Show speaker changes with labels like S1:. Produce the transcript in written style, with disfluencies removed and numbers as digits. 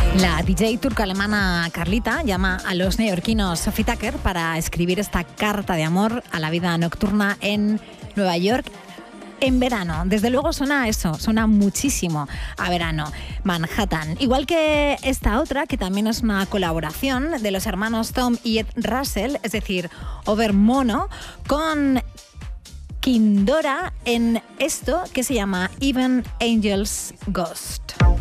S1: La DJ turco-alemana Carlita llama a los neoyorquinos Sophie Tucker para escribir esta carta de amor a la vida nocturna en Nueva York en verano. Desde luego suena a eso, suena muchísimo a verano. Manhattan. Igual que esta otra, que también es una colaboración de los hermanos Tom y Ed Russell, es decir, Overmono, con Kindora en esto que se llama Even Angels Ghost.